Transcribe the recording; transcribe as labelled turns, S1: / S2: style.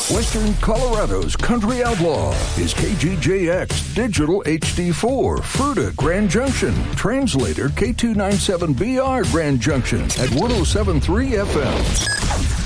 S1: Western Colorado's country outlaw is KGJX Digital HD4, Fruita, Grand Junction. Translator K297BR, Grand Junction at 107.3 FM.